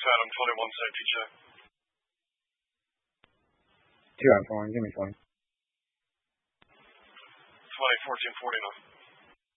Adam, 21 safety check. 2 Adam 21, give me 20. 20, 14, 49.